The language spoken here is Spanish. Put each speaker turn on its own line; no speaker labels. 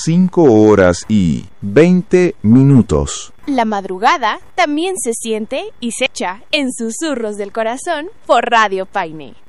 5:20.
La madrugada también se siente y se echa en Susurros del Corazón por Radio Paine.